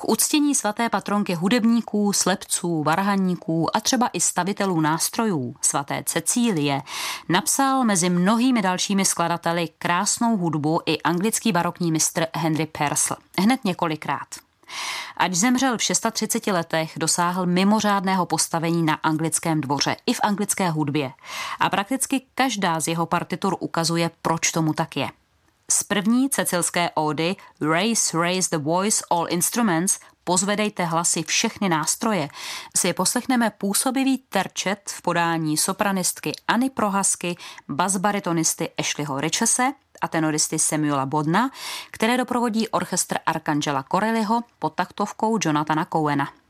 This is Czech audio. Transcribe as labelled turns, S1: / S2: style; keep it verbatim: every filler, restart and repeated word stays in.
S1: K uctění svaté patronky hudebníků, slepců, varhaníků a třeba i stavitelů nástrojů svaté Cecílie napsal mezi mnohými dalšími skladateli krásnou hudbu i anglický barokní mistr Henry Purcell. Hned několikrát. Ať zemřel v třiceti šesti letech, dosáhl mimořádného postavení na anglickém dvoře i v anglické hudbě. A prakticky každá z jeho partitur ukazuje, proč tomu tak je. Z první cecilské ódy Raise, raise the voice, all instruments, pozvedejte hlasy všechny nástroje, si poslechneme působivý terčet v podání sopranistky Anny Prohasky, basbaritonisty Ashleyho Richese a tenoristy Samuela Bodna, které doprovodí orchestr Arcangela Corelliho pod taktovkou Jonathana Cowena.